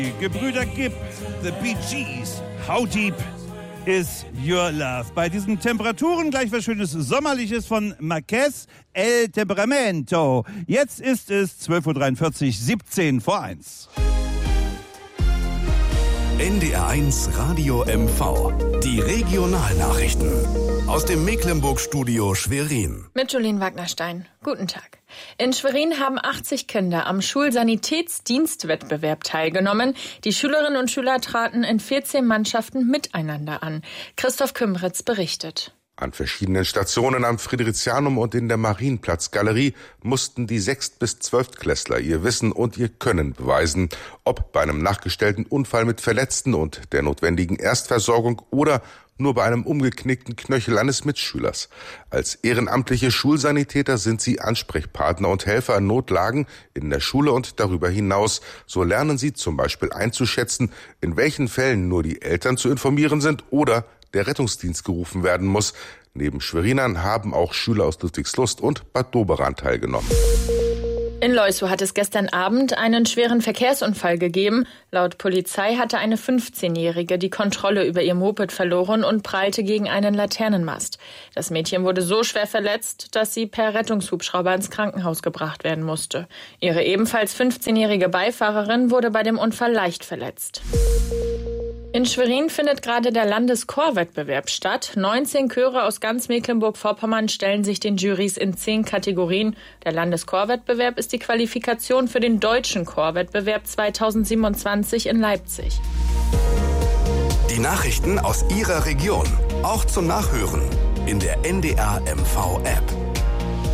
Gebrüder Gibb, The Bee Gees, How Deep is Your Love? Bei diesen Temperaturen gleich was Schönes Sommerliches von Marquez, El Temperamento. Jetzt ist es 12.43 Uhr, 17 vor 1. NDR1 Radio MV. Die Regionalnachrichten. Aus dem Mecklenburg-Studio Schwerin. Mit Jolene Wagnerstein. Guten Tag. In Schwerin haben 80 Kinder am Schulsanitätsdienstwettbewerb teilgenommen. Die Schülerinnen und Schüler traten in 14 Mannschaften miteinander an. Christoph Kümmeritz berichtet. An verschiedenen Stationen am Fridericianum und in der Marienplatzgalerie mussten die 6- bis 12-Klässler ihr Wissen und ihr Können beweisen. Ob bei einem nachgestellten Unfall mit Verletzten und der notwendigen Erstversorgung oder nur bei einem umgeknickten Knöchel eines Mitschülers. Als ehrenamtliche Schulsanitäter sind sie Ansprechpartner und Helfer in Notlagen in der Schule und darüber hinaus. So lernen sie zum Beispiel einzuschätzen, in welchen Fällen nur die Eltern zu informieren sind oder der Rettungsdienst gerufen werden muss. Neben Schwerinern haben auch Schüler aus Ludwigslust und Bad Doberan teilgenommen. In Leussow hat es gestern Abend einen schweren Verkehrsunfall gegeben. Laut Polizei hatte eine 15-Jährige die Kontrolle über ihr Moped verloren und prallte gegen einen Laternenmast. Das Mädchen wurde so schwer verletzt, dass sie per Rettungshubschrauber ins Krankenhaus gebracht werden musste. Ihre ebenfalls 15-jährige Beifahrerin wurde bei dem Unfall leicht verletzt. In Schwerin findet gerade der Landeschorwettbewerb statt. 19 Chöre aus ganz Mecklenburg-Vorpommern stellen sich den Jurys in 10 Kategorien. Der Landeschorwettbewerb ist die Qualifikation für den deutschen Chorwettbewerb 2027 in Leipzig. Die Nachrichten aus Ihrer Region, auch zum Nachhören in der NDR MV App.